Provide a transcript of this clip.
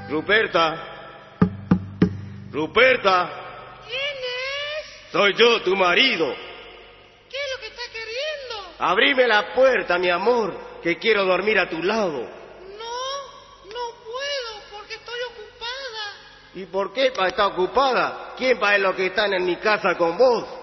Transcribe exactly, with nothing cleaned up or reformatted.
Ruperta. Ruperta. ¿Quién es? Soy yo, tu marido. ¿Qué es lo que está queriendo? Abrime la puerta, mi amor, que quiero dormir a tu lado. No, no puedo porque estoy ocupada. ¿Y por qué pa está ocupada? ¿Quién va es los que están en mi casa con vos?